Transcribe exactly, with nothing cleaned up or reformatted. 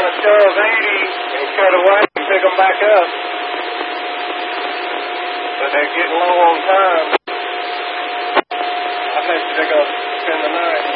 shove eighty and cut away and pick them back up. But they're getting low on time. I bet they're going to spend the night.